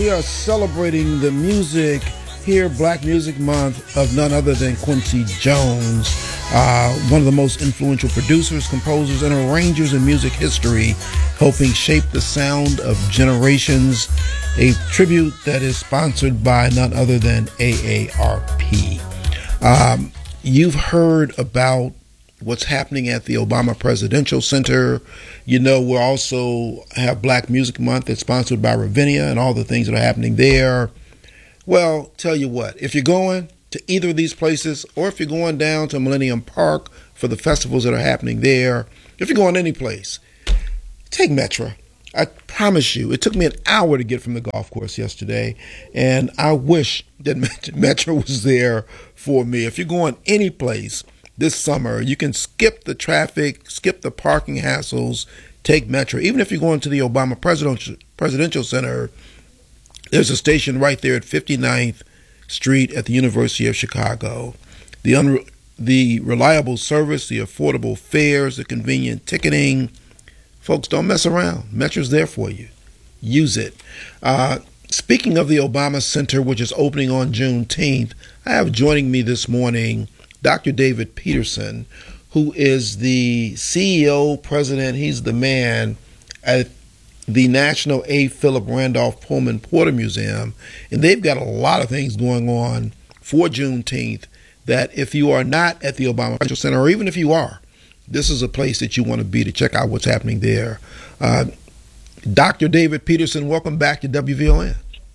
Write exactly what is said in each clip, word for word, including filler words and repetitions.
We are celebrating the music here, Black Music Month, of none other than Quincy Jones, uh, one of the most influential producers, composers, and arrangers in music history, helping shape the sound of generations. A tribute that is sponsored by none other than A A R P. Um, you've heard about what's happening at the Obama Presidential Center. You know, we also have Black Music Month that's sponsored by Ravinia and all the things that are happening there. Well, tell you what, if you're going to either of these places, or if you're going down to Millennium Park for the festivals that are happening there, if you're going any place, take Metra. I promise you, it took me an hour to get from the golf course yesterday, and I wish that Metra was there for me. If you're going any place this summer, you can skip the traffic, skip the parking hassles, take Metra. Even if you're going to the Obama Presidential Presidential Center, there's a station right there at fifty-ninth Street at the University of Chicago. The unre- the reliable service, the affordable fares, the convenient ticketing. Folks, don't mess around. Metra's there for you. Use it. Uh, speaking of the Obama Center, which is opening on Juneteenth, I have joining me this morning Doctor David Peterson, who is the C E O, president, he's the man at the National A. Philip Randolph Pullman Porter Museum. And they've got a lot of things going on for Juneteenth that if you are not at the Obama Presidential Center, or even if you are, this is a place that you want to be to check out what's happening there. Uh, Doctor David Peterson, welcome back to W V O N.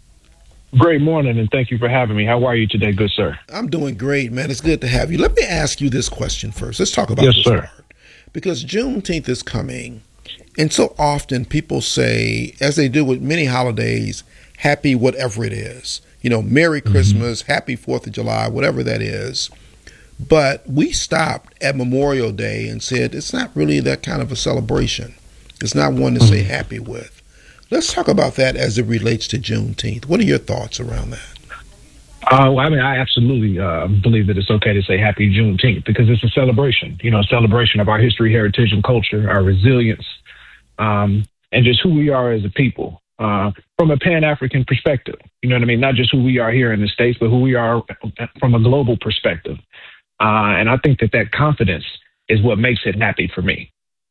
Great morning, and thank you for having me. How are you today, good sir? I'm doing great, man. It's good to have you. Let me ask you this question first. Let's talk about yes, this sir. part. Because Juneteenth is coming, and so often people say, as they do with many holidays, happy whatever it is. You know, Merry Christmas, mm-hmm. Happy fourth of July, whatever that is. But we stopped at Memorial Day and said it's not really that kind of a celebration. It's not one to mm-hmm. say happy with. Let's talk about that as it relates to Juneteenth. What are your thoughts around that? Uh, well, I mean, I absolutely uh, believe that it's okay to say happy Juneteenth because it's a celebration, you know, a celebration of our history, heritage, and culture, our resilience, um, and just who we are as a people uh, from a Pan-African perspective. You know what I mean? Not just who we are here in the States, but who we are from a global perspective. Uh, and I think that that confidence is what makes it happy for me.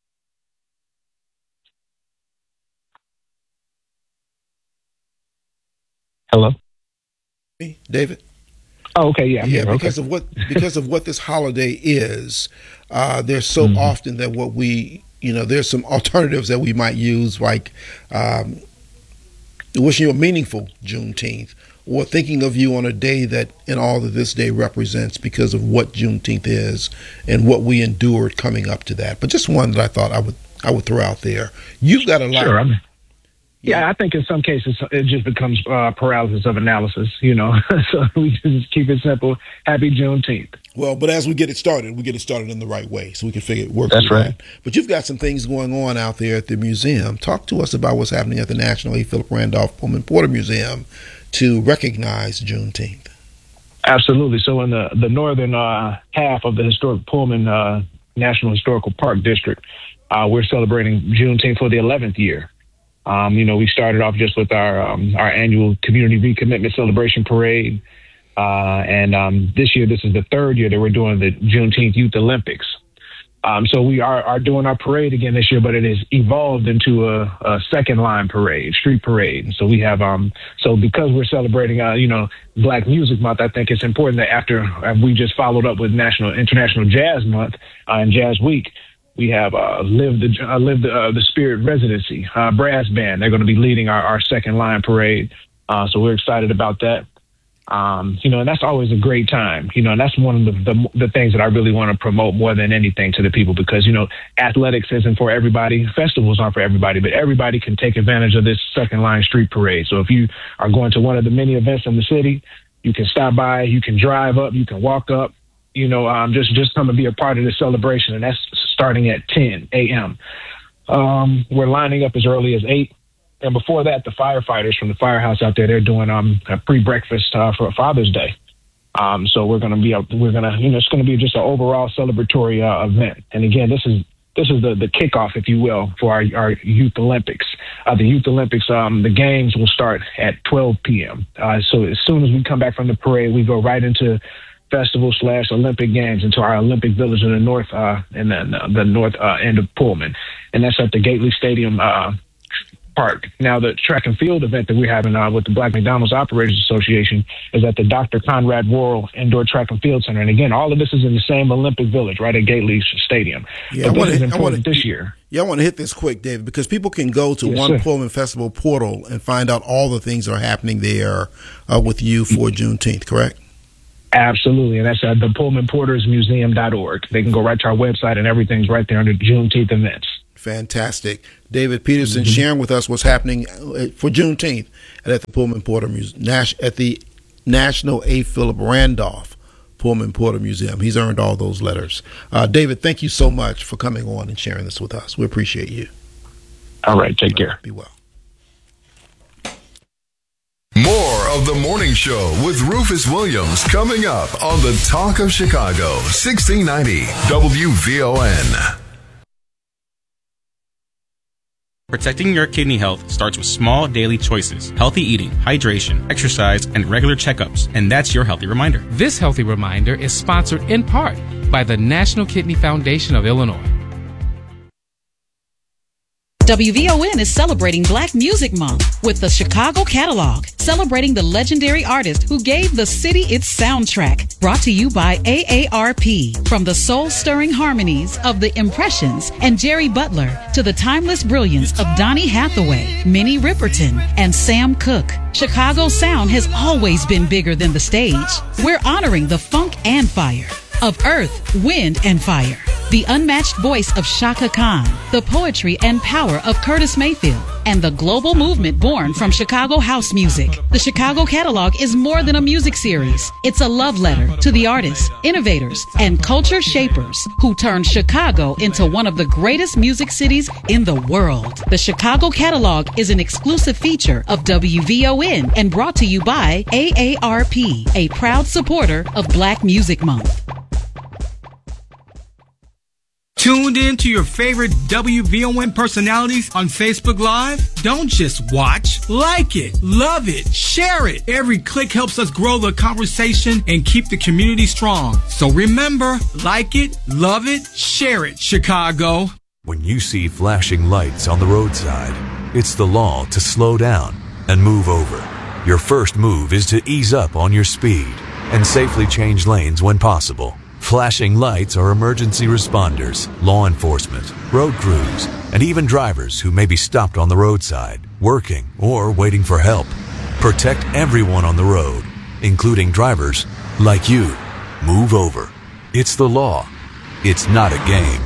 Hello? Me, David? Oh, okay, yeah. I'm yeah, here. because okay. of what because of what this holiday is, uh, there's so mm-hmm. often that what we, you know, there's some alternatives that we might use, like um, wishing you a meaningful Juneteenth, or thinking of you on a day that in all that this day represents because of what Juneteenth is and what we endured coming up to that. But just one that I thought I would I would throw out there. You've got a lot. Sure, I'm- Yeah, I think in some cases it just becomes uh, paralysis of analysis, you know. So we just keep it simple. Happy Juneteenth. Well, but as we get it started, we get it started in the right way so we can figure it works. That's right. That. But you've got some things going on out there at the museum. Talk to us about what's happening at the National A. Philip Randolph Pullman Porter Museum to recognize Juneteenth. Absolutely. So in the, the northern uh, half of the historic Pullman uh, National Historical Park District, uh, we're celebrating Juneteenth for the eleventh year. Um, you know, we started off just with our um, our annual community recommitment celebration parade. Uh, and um, this year, this is the third year that we're doing the Juneteenth Youth Olympics. Um, so we are, are doing our parade again this year, but it has evolved into a, a second line parade, street parade. So we have, um, so because we're celebrating, uh, you know, Black Music Month, I think it's important that after uh, we just followed up with National International Jazz Month uh, and Jazz Week, we have uh, Live the uh, Live the, uh, the Spirit Residency uh, brass band. They're going to be leading our, our second line parade. Uh, so we're excited about that. Um, you know, and that's always a great time, you know, and that's one of the, the, the things that I really want to promote more than anything to the people because, you know, athletics isn't for everybody. Festivals aren't for everybody, but everybody can take advantage of this second line street parade. So if you are going to one of the many events in the city, you can stop by, you can drive up, you can walk up, you know, um, just, just come and be a part of the celebration. And that's starting at ten a.m. Um, we're lining up as early as eight. And before that, the firefighters from the firehouse out there, they're doing um, a pre-breakfast uh, for Father's Day. Um, so we're going to be, we're going to, you know, it's going to be just an overall celebratory uh, event. And again, this is this is the, the kickoff, if you will, for our, our Youth Olympics. Uh, the Youth Olympics, um, the games will start at twelve p.m. Uh, so as soon as we come back from the parade, we go right into festival slash Olympic Games, into our Olympic Village in the north, uh, and then uh, the north uh, end of Pullman, and that's at the Gately Stadium uh, Park. Now, the track and field event that we're having uh, with the Black McDonald's Operators Association is at the Doctor Conrad Worrell Indoor Track and Field Center, and again, all of this is in the same Olympic Village, right at Gately Stadium. Yeah, but I this is wanna, important I wanna, this year. Yeah, I want to hit this quick, David, because people can go to Yes, One sir. Pullman Festival portal and find out all the things that are happening there uh, with you for Juneteenth, correct? Absolutely, and that's at the Pullman Porters Museum dot org. They can go right to our website, and everything's right there under Juneteenth events. Fantastic. David Peterson Mm-hmm. sharing with us what's happening for Juneteenth at the Pullman Porter Museum, at the National A. Philip Randolph Pullman Porter Museum. He's earned all those letters. Uh, David, thank you so much for coming on and sharing this with us. We appreciate you. All right, take care. Right, be well. More of the morning show with Rufus Williams coming up on the Talk of Chicago, sixteen ninety W V O N. Protecting your kidney health starts with small daily choices: healthy eating, hydration, exercise, and regular checkups. And that's your healthy reminder. This healthy reminder is sponsored in part by the National Kidney Foundation of Illinois. W V O N is celebrating Black Music Month with the Chicago Catalog, celebrating the legendary artist who gave the city its soundtrack. Brought to you by A A R P. From the soul-stirring harmonies of The Impressions and Jerry Butler to the timeless brilliance of Donny Hathaway, Minnie Riperton, and Sam Cooke, Chicago sound has always been bigger than the stage. We're honoring the funk and fire of Earth, Wind, and Fire, the unmatched voice of Shaka Khan, the poetry and power of Curtis Mayfield, and the global movement born from Chicago house music. The Chicago Catalog is more than a music series. It's a love letter to the artists, innovators, and culture shapers who turned Chicago into one of the greatest music cities in the world. The Chicago Catalog is an exclusive feature of W V O N and brought to you by A A R P, a proud supporter of Black Music Month. Tuned in to your favorite W V O N personalities on Facebook Live? Don't just watch, like it, love it, share it. Every click helps us grow the conversation and keep the community strong. So remember, like it, love it, share it, Chicago. When you see flashing lights on the roadside, it's the law to slow down and move over. Your first move is to ease up on your speed and safely change lanes when possible. Flashing lights are emergency responders, law enforcement, road crews, and even drivers who may be stopped on the roadside, working, or waiting for help. Protect everyone on the road, including drivers like you. Move over. It's the law. It's not a game.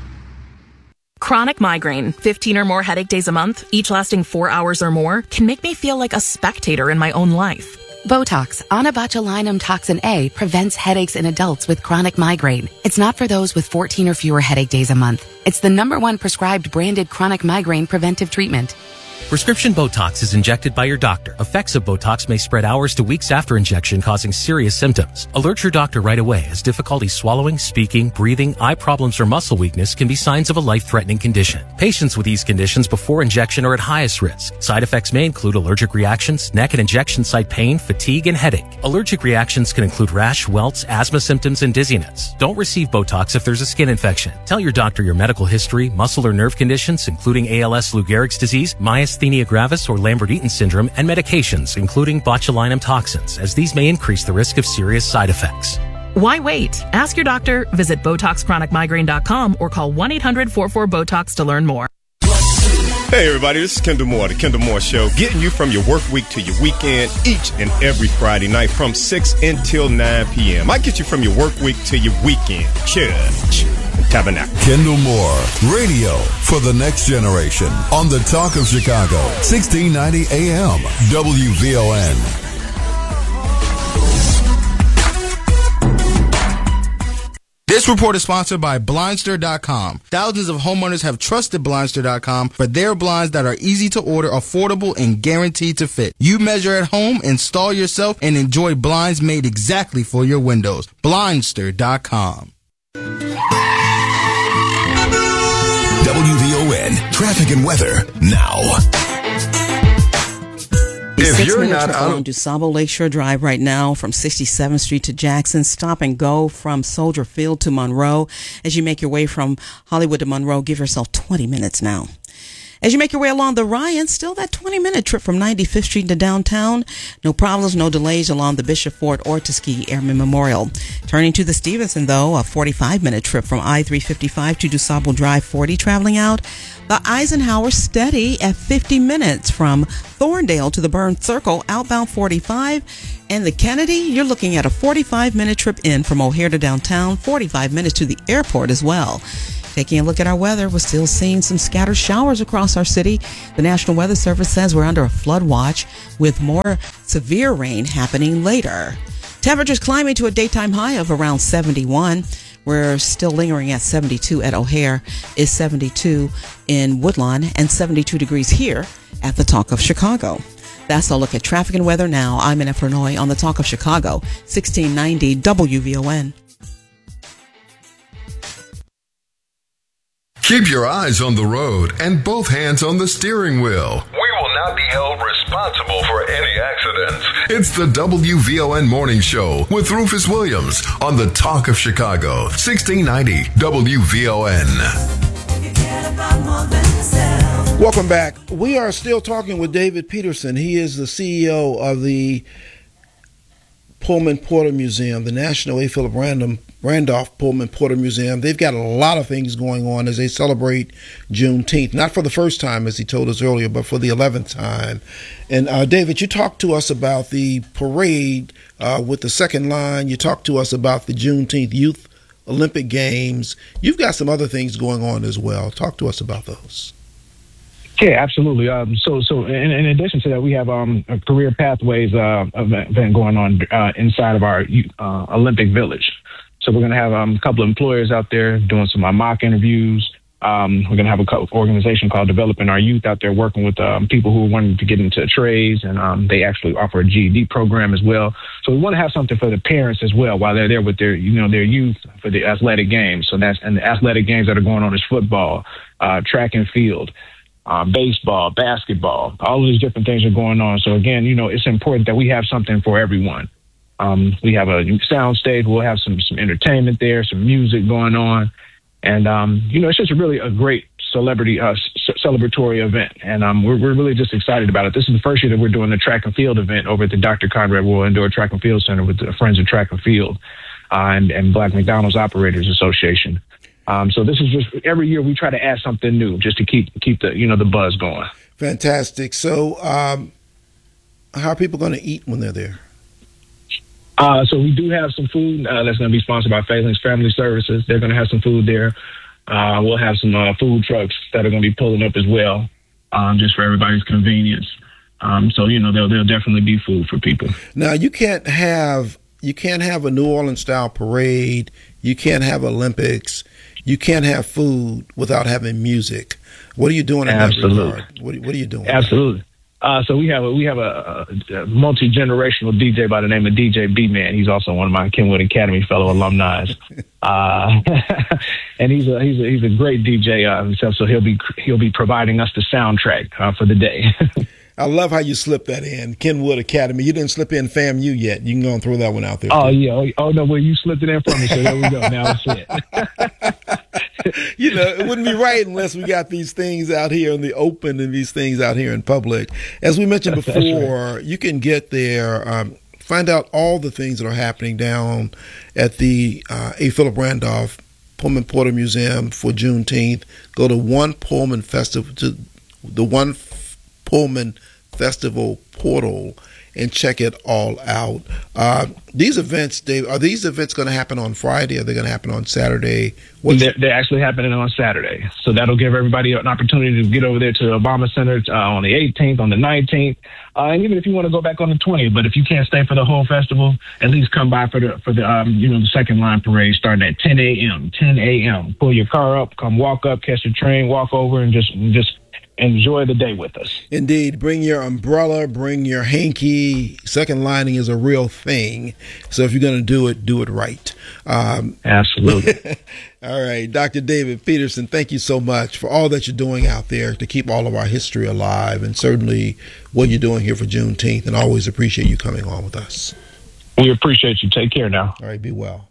Chronic migraine, fifteen or more headache days a month, each lasting four hours or more, can make me feel like a spectator in my own life. Botox, onabotulinum toxin A, prevents headaches in adults with chronic migraine. It's not for those with fourteen or fewer headache days a month. It's the number one prescribed branded chronic migraine preventive treatment. Prescription Botox is injected by your doctor. Effects of Botox may spread hours to weeks after injection, causing serious symptoms. Alert your doctor right away, as difficulty swallowing, speaking, breathing, eye problems, or muscle weakness can be signs of a life-threatening condition. Patients with these conditions before injection are at highest risk. Side effects may include allergic reactions, neck and injection site pain, fatigue, and headache. Allergic reactions can include rash, welts, asthma symptoms, and dizziness. Don't receive Botox if there's a skin infection. Tell your doctor your medical history, muscle or nerve conditions, including A L S, Lou Gehrig's disease, myasthenia gravis or Lambert-Eaton syndrome, and medications, including botulinum toxins, as these may increase the risk of serious side effects. Why wait? Ask your doctor, visit Botox Chronic Migraine dot com, or call one eight hundred four four BOTOX to learn more. Hey everybody, this is Kendall Moore, The Kendall Moore Show, getting you from your work week to your weekend each and every Friday night from six until nine p.m. I get you from your work week to your weekend. Church and Tabernacle. Kendall Moore, radio for the next generation on the Talk of Chicago, sixteen ninety A M, W V O N. This report is sponsored by Blindster dot com. Thousands of homeowners have trusted Blindster dot com for their blinds that are easy to order, affordable, and guaranteed to fit. You measure at home, install yourself, and enjoy blinds made exactly for your windows. Blindster dot com. Traffic and weather now. If Six you're minute not on DuSable Lakeshore Drive right now from sixty-seventh Street to Jackson. Stop and go from Soldier Field to Monroe. As you make your way from Hollywood to Monroe, give yourself twenty minutes now. As you make your way along the Ryan, still that twenty-minute trip from ninety-fifth Street to downtown. No problems, no delays along the Bishop Ford or Tuskegee Airmen Memorial. Turning to the Stevenson, though, a forty-five minute trip from I three fifty-five to DuSable Drive forty traveling out. The Eisenhower steady at fifty minutes from Thorndale to the Burn Circle, outbound forty-five. And the Kennedy, you're looking at a forty-five minute trip in from O'Hare to downtown, forty-five minutes to the airport as well. Taking a look at our weather, we're still seeing some scattered showers across our city. The National Weather Service says we're under a flood watch with more severe rain happening later. Temperatures climbing to a daytime high of around seventy-one. We're still lingering at seventy-two at O'Hare, is seventy-two in Woodlawn, and seventy-two degrees here at the Talk of Chicago. That's a look at traffic and weather now. I'm Annette Flournoy on the Talk of Chicago, sixteen ninety W V O N. Keep your eyes on the road and both hands on the steering wheel. We will not be held responsible for any accidents. It's the W V O N Morning Show with Rufus Williams on the Talk of Chicago, sixteen ninety W V O N. Welcome back. We are still talking with David Peterson. He is the C E O of the Pullman Porter Museum, the National A. Philip Random, Randolph Pullman Porter Museum. They've got a lot of things going on as they celebrate Juneteenth, not for the first time, as he told us earlier, but for the eleventh time. And uh, David, you talked to us about the parade uh, with the second line. You talked to us about the Juneteenth Youth Olympic Games. You've got some other things going on as well. Talk to us about those. Yeah, absolutely. Um, so, so in, in addition to that, we have um, a Career Pathways uh, event going on uh, inside of our uh, Olympic Village. So we're going to have um, a couple of employers out there doing some uh, mock interviews. Um, we're going to have an organization called Developing Our Youth out there working with um, people who are wanting to get into trades, and um, they actually offer a G E D program as well. So we want to have something for the parents as well while they're there with their, you know, their youth for the athletic games. So that's and the athletic games that are going on is football, uh, track and field. Uh, baseball, basketball, all of these different things are going on. So again, you know, it's important that we have something for everyone. Um, we have a sound stage. We'll have some, some entertainment there, some music going on. And, um, you know, it's just really a great celebrity, uh, c- celebratory event. And um, we're, we're really just excited about it. This is the first year that we're doing the track and field event over at the Doctor Conrad Royal Indoor Track and Field Center with the Friends of Track and Field uh, and, and Black McDonald's Operators Association. Um, so this is just every year we try to add something new just to keep keep the you know the buzz going. Fantastic. So um, how are people going to eat when they're there? Uh, so we do have some food uh, that's going to be sponsored by Phalanx Family Services. They're going to have some food there. Uh, we'll have some uh, food trucks that are going to be pulling up as well, um, just for everybody's convenience. Um, so you know there'll there'll definitely be food for people. Now you can't have you can't have a New Orleans style parade. You can't have Olympics. You can't have food without having music. What are you doing in Absolutely. that regard? What, what are you doing? Absolutely. Uh, so we have a we have a, a multi-generational D J by the name of D J B-Man. He's also one of my Kenwood Academy fellow alumni, uh, and he's a he's a he's a great D J uh, himself. So he'll be he'll be providing us the soundtrack uh, for the day. I love how you slipped that in, Kenwood Academy. You didn't slip in FAMU yet. You can go and throw that one out there. Oh, yeah. Oh, oh, no, well, you slipped it in for me, so there we go. Now it's it. You know, it wouldn't be right unless we got these things out here in the open and these things out here in public. As we mentioned before, right. You can get there, um, find out all the things that are happening down at the uh, A. Philip Randolph Pullman Porter Museum for Juneteenth. Go to One Pullman Festival, to the One Pullman Festival portal and check it all out. Uh, these events, Dave, are these events going to happen on Friday? Are they going to happen on Saturday? They're, they're actually happening on Saturday. So that'll give everybody an opportunity to get over there to the Obama Center uh, on the eighteenth, on the nineteenth, uh, and even if you want to go back on the twentieth. But if you can't stay for the whole festival, at least come by for the for the um, you know the second line parade starting at ten a.m. ten a.m. Pull your car up, come walk up, catch the train, walk over, and just just. enjoy the day with us. Indeed. Bring your umbrella, bring your hanky. Second lining is a real thing. So if you're going to do it, do it right. Um, Absolutely. All right. Doctor David Peterson, thank you so much for all that you're doing out there to keep all of our history alive, and certainly what you're doing here for Juneteenth, and always appreciate you coming on with us. We appreciate you. Take care now. All right. Be well.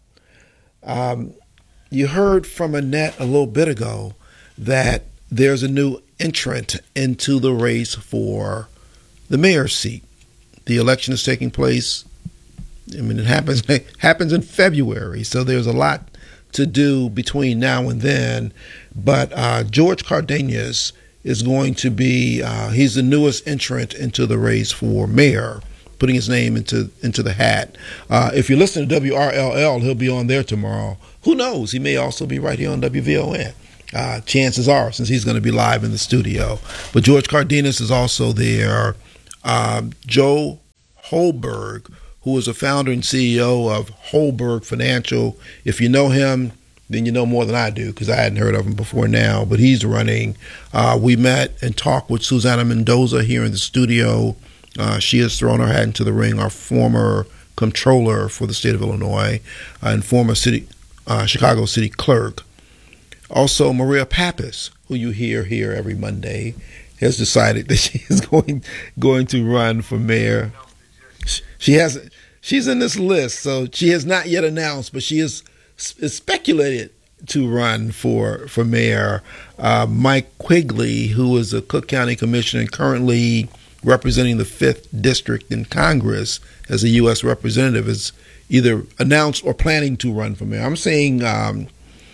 Um, you heard from Annette a little bit ago that there's a new entrant into the race for the mayor's seat. The election is taking place. I mean, it happens it happens in February, so there's a lot to do between now and then. But uh, George Cardenas is going to be, uh, he's the newest entrant into the race for mayor, putting his name into into the hat. Uh, if you listen to W R L L, he'll be on there tomorrow. Who knows? He may also be right here on W V O N. Uh, chances are, since he's going to be live in the studio. But George Cardenas is also there. Um, Joe Holberg, who is a founder and C E O of Holberg Financial. If you know him, then you know more than I do, because I hadn't heard of him before now. But he's running. Uh, we met and talked with Susanna Mendoza here in the studio. Uh, she has thrown her hat into the ring, our former comptroller for the state of Illinois uh, and former city uh, Chicago city clerk. Also, Maria Pappas, who you hear here every Monday, has decided that she is going going to run for mayor. She has she's in this list, so she has not yet announced, but she is, is speculated to run for for mayor. Uh, Mike Quigley, who is a Cook County commissioner currently representing the fifth district in Congress as a U S representative, is either announced or planning to run for mayor. I'm saying. Um,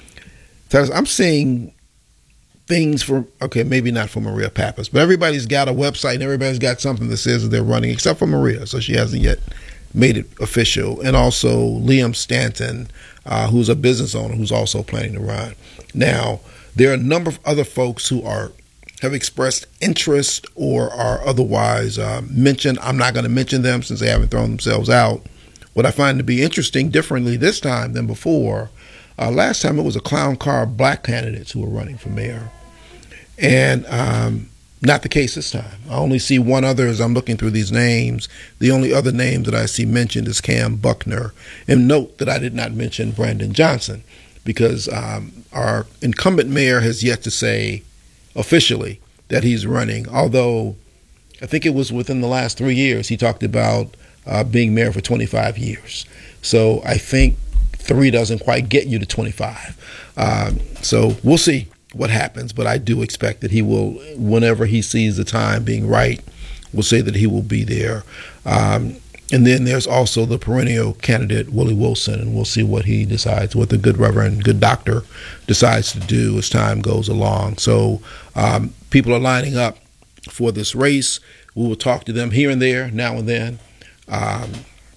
I'm seeing things for, okay, maybe not for Maria Pappas, but everybody's got a website and everybody's got something that says that they're running, except for Maria, so she hasn't yet made it official. And also Liam Stanton, uh, who's a business owner who's also planning to run. Now, there are a number of other folks who are have expressed interest or are otherwise uh, mentioned. I'm not going to mention them since they haven't thrown themselves out. What I find to be interesting differently this time than before, Uh, last time it was a clown car of black candidates who were running for mayor. And um, not the case this time. I only see one other as I'm looking through these names. The only other name that I see mentioned is Cam Buckner. And note that I did not mention Brandon Johnson, because um, our incumbent mayor has yet to say officially that he's running, although I think it was within the last three years he talked about uh, being mayor for twenty-five years. So I think three doesn't quite get you to twenty-five. Um, so we'll see what happens, but I do expect that he will, whenever he sees the time being right, will say that he will be there. Um, and then there's also the perennial candidate, Willie Wilson, and we'll see what he decides, what the good reverend, good doctor decides to do as time goes along. So um, people are lining up for this race. We will talk to them here and there, now and then. Um,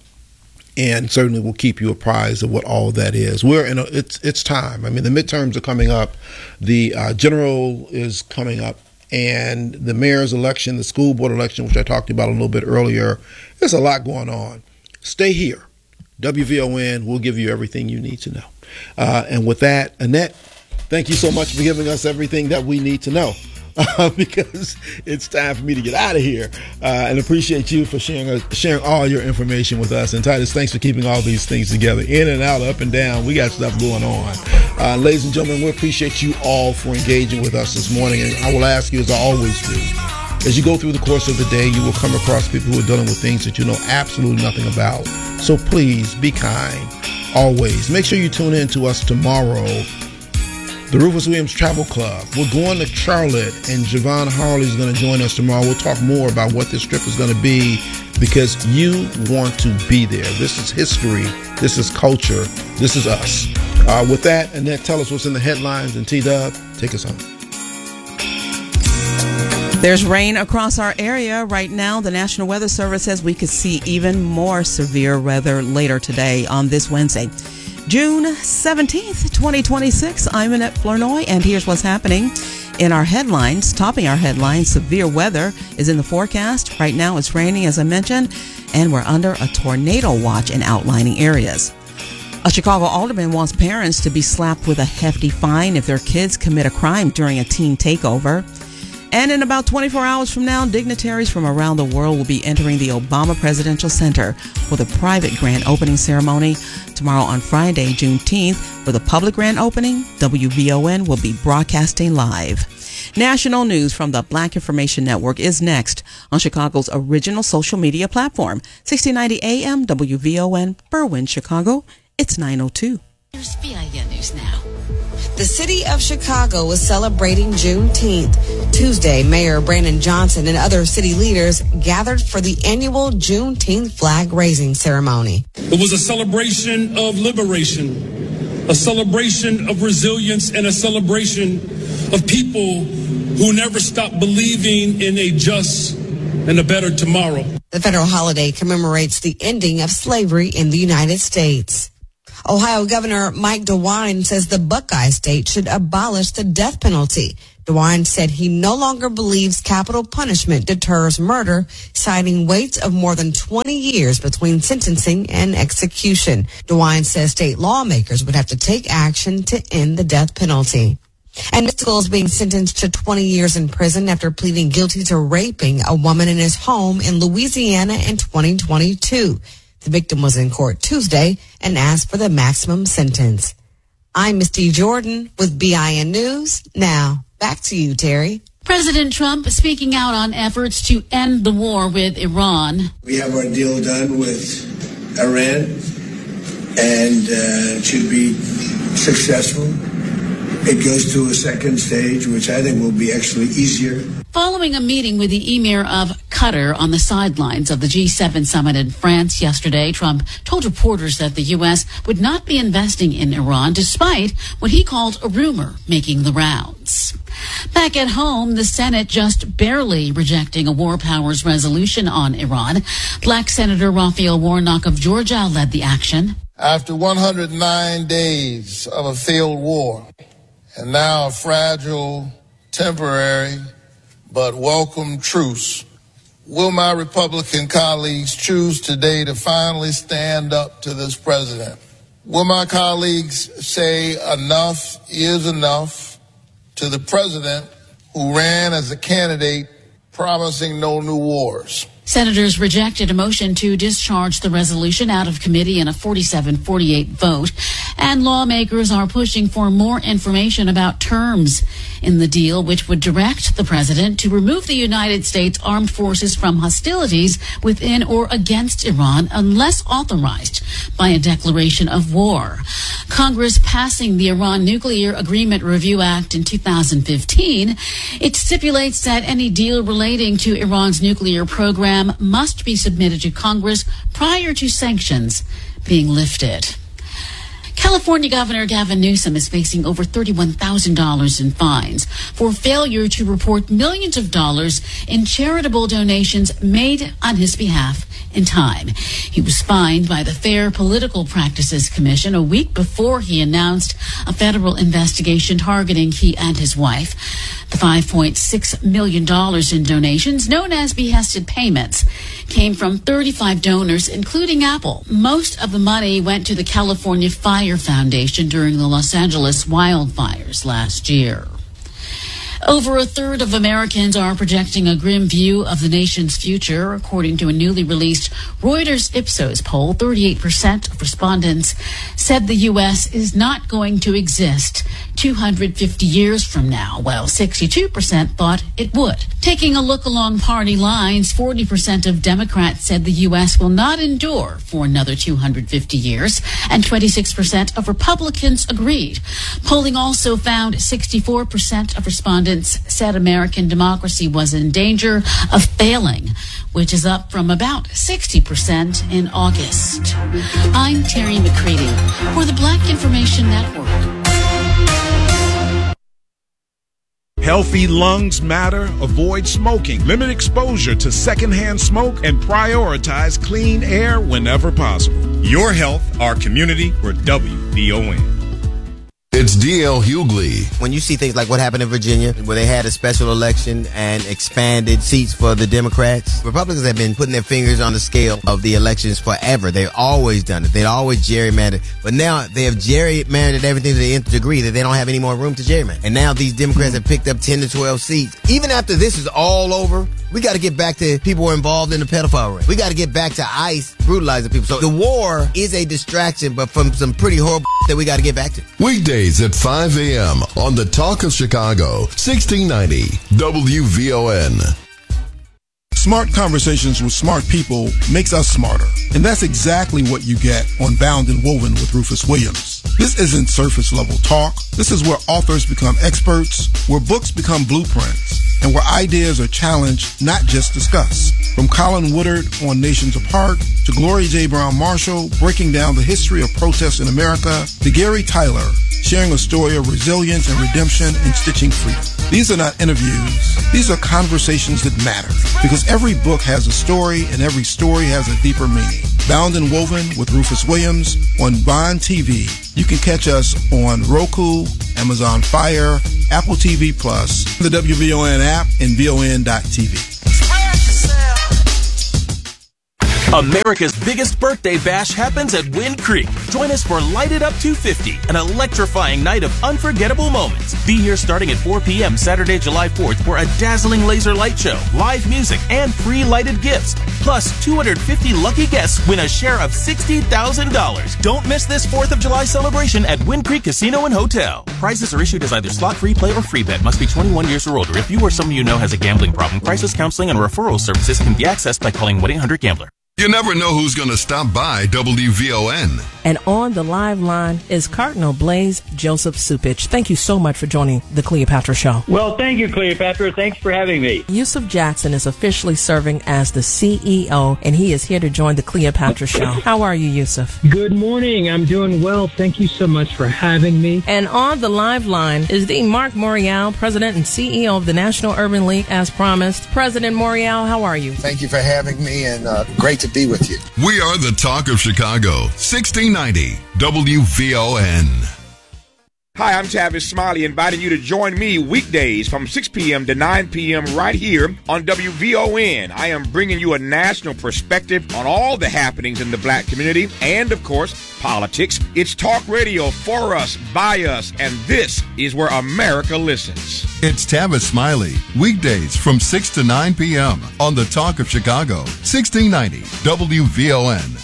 And certainly we'll keep you apprised of what all of that is. We're in a, it's it's time. I mean, the midterms are coming up, the uh, general is coming up, and the mayor's election, the school board election, which I talked about a little bit earlier. There's a lot going on. Stay here. W V O N will give you everything you need to know. Uh, and with that, Annette, thank you so much for giving us everything that we need to know. Uh, because it's time for me to get out of here, uh, and appreciate you for sharing uh, sharing all your information with us. And Titus, thanks for keeping all these things together, in and out, up and down. We got stuff going on. Uh, ladies and gentlemen, we appreciate you all for engaging with us this morning. And I will ask you, as I always do, as you go through the course of the day, you will come across people who are dealing with things that you know absolutely nothing about. So please be kind. Always make sure you tune in to us tomorrow. The Rufus Williams Travel Club. We're going to Charlotte, and Javon Harley is going to join us tomorrow. We'll talk more about what this trip is going to be, because you want to be there. This is history. This is culture. This is us. Uh, with that, Annette, tell us what's in the headlines, and T-Dub, take us home. There's rain across our area right now. The National Weather Service says we could see even more severe weather later today on this Wednesday, June seventeenth, twenty twenty-six. I'm Annette Flournoy, and here's what's happening in our headlines. Topping our headlines, severe weather is in the forecast. Right now it's raining, as I mentioned, and we're under a tornado watch in outlying areas. A Chicago alderman wants parents to be slapped with a hefty fine if their kids commit a crime during a teen takeover. And in about twenty-four hours from now, dignitaries from around the world will be entering the Obama Presidential Center for the private grand opening ceremony. Tomorrow on Friday, Juneteenth, for the public grand opening, W V O N will be broadcasting live. National news from the Black Information Network is next on Chicago's original social media platform. sixty ninety A M W V O N, Berwyn, Chicago. It's nine oh two. Here's V I N News Now. The city of Chicago was celebrating Juneteenth. Tuesday, Mayor Brandon Johnson and other city leaders gathered for the annual Juneteenth flag-raising ceremony. It was a celebration of liberation, a celebration of resilience, and a celebration of people who never stopped believing in a just and a better tomorrow. The federal holiday commemorates the ending of slavery in the United States. Ohio Governor Mike DeWine says the Buckeye State should abolish the death penalty. DeWine said he no longer believes capital punishment deters murder, citing waits of more than twenty years between sentencing and execution. DeWine says state lawmakers would have to take action to end the death penalty. And Mystical is being sentenced to twenty years in prison after pleading guilty to raping a woman in his home in Louisiana in twenty twenty-two. The victim was in court Tuesday and asked for the maximum sentence. I'm Misty Jordan with B I N News. Now, back to you, Terry. President Trump speaking out on efforts to end the war with Iran. We have our deal done with Iran, and uh, it should be successful. It goes to a second stage, which I think will be actually easier. Following a meeting with the Emir of Qatar on the sidelines of the G seven summit in France yesterday, Trump told reporters that the U S would not be investing in Iran despite what he called a rumor making the rounds. Back at home, the Senate just barely rejecting a war powers resolution on Iran. Black Senator Raphael Warnock of Georgia led the action. After one hundred nine days of a failed war, and now a fragile, temporary, but welcome truce, will my Republican colleagues choose today to finally stand up to this president? Will my colleagues say enough is enough to the president who ran as a candidate promising no new wars? Senators rejected a motion to discharge the resolution out of committee in a forty-seven forty-eight vote, and lawmakers are pushing for more information about terms in the deal, which would direct the president to remove the United States Armed Forces from hostilities within or against Iran unless authorized by a declaration of war. Congress passing the Iran Nuclear Agreement Review Act in two thousand fifteen, it stipulates that any deal relating to Iran's nuclear program must be submitted to Congress prior to sanctions being lifted. California Governor Gavin Newsom is facing over thirty-one thousand dollars in fines for failure to report millions of dollars in charitable donations made on his behalf in time. He was fined by the Fair Political Practices Commission a week before he announced a federal investigation targeting he and his wife. The five point six million dollars in donations, known as behested payments, came from thirty-five donors, including Apple. Most of the money went to the California Fire Foundation during the Los Angeles wildfires last year. Over a third of Americans are projecting a grim view of the nation's future. According to a newly released Reuters Ipsos poll, thirty-eight percent of respondents said the U S is not going to exist two hundred fifty years from now, while sixty-two percent thought it would. Taking a look along party lines, forty percent of Democrats said the U S will not endure for another two hundred fifty years, and twenty-six percent of Republicans agreed. Polling also found sixty-four percent of respondents said American democracy was in danger of failing, which is up from about sixty percent in August. I'm Terry McCready for the Black Information Network. Healthy lungs matter. Avoid smoking. Limit exposure to secondhand smoke and prioritize clean air whenever possible. Your health, our community. We're W V O N. It's D L Hughley. When you see things like what happened in Virginia, where they had a special election and expanded seats for the Democrats, Republicans have been putting their fingers on the scale of the elections forever. They've always done it. They've always gerrymandered. But now they have gerrymandered everything to the nth degree that they don't have any more room to gerrymander. And now these Democrats have picked up ten to twelve seats. Even after this is all over, we got to get back to people who are involved in the pedophile ring. We got to get back to ICE brutalizing people. So the war is a distraction, but from some pretty horrible that we got to get back to. Weekdays at five a.m. on the Talk of Chicago, sixteen ninety W V O N. Smart conversations with smart people makes us smarter. And that's exactly what you get on Bound and Woven with Rufus Williams. This isn't surface level talk. This is where authors become experts, where books become blueprints, and where ideas are challenged, not just discussed. From Colin Woodard on Nations Apart, to Gloria J. Brown Marshall breaking down the history of protests in America, to Gary Tyler sharing a story of resilience and redemption and stitching freedom. These are not interviews. These are conversations that matter, because every book has a story and every story has a deeper meaning. Bound and Woven with Rufus Williams on Bond T V. You can catch us on Roku, Amazon Fire, Apple T V Plus, the W V O N app, and V O N dot T V. America's biggest birthday bash happens at Wind Creek. Join us for Light It Up two fifty, an electrifying night of unforgettable moments. Be here starting at four p.m. Saturday, July fourth for a dazzling laser light show, live music, and free lighted gifts. Plus, two hundred fifty lucky guests win a share of sixty thousand dollars. Don't miss this fourth of July celebration at Wind Creek Casino and Hotel. Prizes are issued as either slot free play or free bet. Must be twenty-one years or older. If you or someone you know has a gambling problem, crisis counseling and referral services can be accessed by calling one eight hundred gambler. You never know who's going to stop by W V O N. And on the live line is Cardinal Blaze Joseph Supich. Thank you so much for joining the Cleopatra Show. Well, thank you, Cleopatra. Thanks for having me. Yusuf Jackson is officially serving as the C E O, and he is here to join the Cleopatra Show. How are you, Yusuf? Good morning. I'm doing well. Thank you so much for having me. And on the live line is the Mark Morial, President and C E O of the National Urban League, as promised. President Morial, how are you? Thank you for having me, and uh, great to be with you. We are the Talk of Chicago, sixteen ninety W V O N. Hi, I'm Tavis Smiley, inviting you to join me weekdays from six p.m. to nine p.m. right here on W V O N. I am bringing you a national perspective on all the happenings in the black community and, of course, politics. It's talk radio for us, by us, and this is where America listens. It's Tavis Smiley, weekdays from six to nine p.m. on the Talk of Chicago, sixteen ninety W V O N.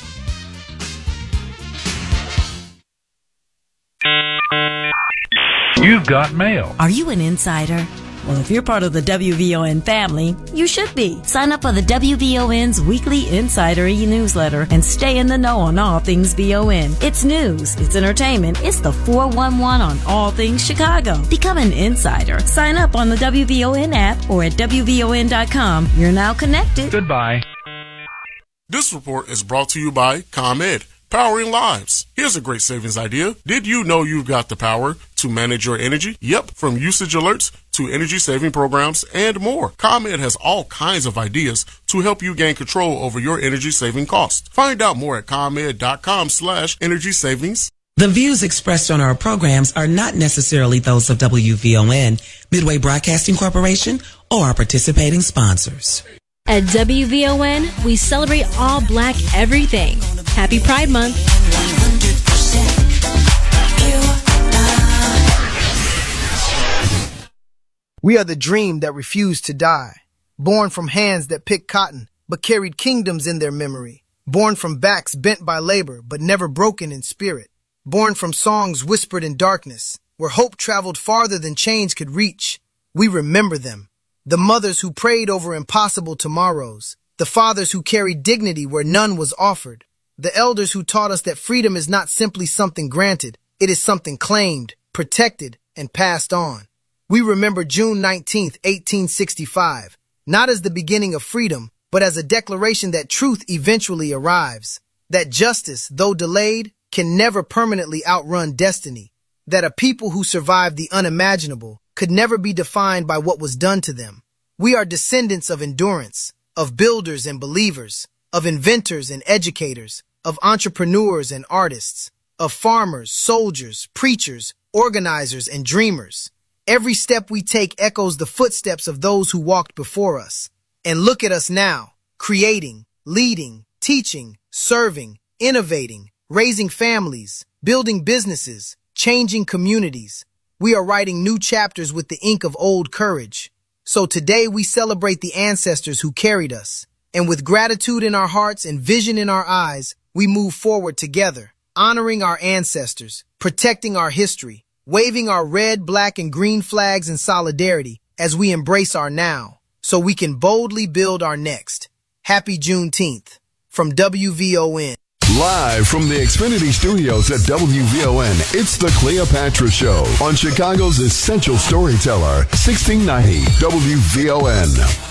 You've got mail. Are you an insider? Well, if you're part of the W V O N family, you should be. Sign up for the W V O N's weekly Insider e-newsletter and stay in the know on all things V O N. It's news, it's entertainment, it's the four one one on all things Chicago. Become an insider. Sign up on the W V O N app or at W V O N dot com. You're now connected. Goodbye. This report is brought to you by ComEd, powering lives. Here's a great savings idea. Did you know you've got the power to manage your energy? Yep, from usage alerts to energy saving programs and more. ComEd has all kinds of ideas to help you gain control over your energy saving costs. Find out more at ComEd dot com slash energy savings. The views expressed on our programs are not necessarily those of W V O N, Midway Broadcasting Corporation, or our participating sponsors. At W V O N, we celebrate all black everything. Happy Pride Month. We are the dream that refused to die. Born from hands that picked cotton, but carried kingdoms in their memory. Born from backs bent by labor, but never broken in spirit. Born from songs whispered in darkness, where hope traveled farther than chains could reach. We remember them. The mothers who prayed over impossible tomorrows. The fathers who carried dignity where none was offered. The elders who taught us that freedom is not simply something granted. It is something claimed, protected, and passed on. We remember June nineteenth, eighteen sixty-five, not as the beginning of freedom, but as a declaration that truth eventually arrives. That justice, though delayed, can never permanently outrun destiny. That a people who survived the unimaginable could never be defined by what was done to them. We are descendants of endurance, of builders and believers, of inventors and educators, of entrepreneurs and artists, of farmers, soldiers, preachers, organizers, and dreamers. Every step we take echoes the footsteps of those who walked before us. And look at us now, creating, leading, teaching, serving, innovating, raising families, building businesses, changing communities. We are writing new chapters with the ink of old courage. So today we celebrate the ancestors who carried us. And with gratitude in our hearts and vision in our eyes, we move forward together, honoring our ancestors, protecting our history, waving our red, black, and green flags in solidarity as we embrace our now, so we can boldly build our next. Happy Juneteenth from W V O N. Live from the Xfinity Studios at W V O N, it's the Cleopatra Show on Chicago's Essential Storyteller, sixteen ninety W V O N.